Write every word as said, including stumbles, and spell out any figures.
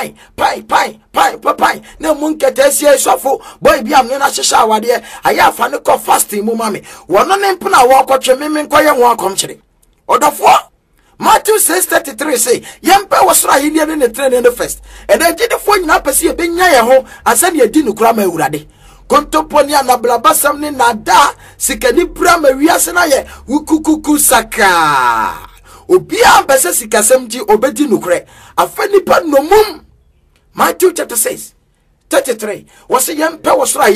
pai pai pai pai pai na munkete sie sofo boy bia me na hyehya awade aya afa ne ko fasting mu mame wono ne mpena wo kotwe meme nkoye ho akomkyere odofo Matthew six thirty-three say yempe wosra hini ne train ne first and then gidi fo nyina pese e benya ye ho asane edi nukura ma awurade kontoponi anablabasam ne nada sikani bra ma wiase na ye wukukuku saka obi ambese sikasem ji obedi nukure afani pa nomum Matthew chapter six thirty-three was yempe wosra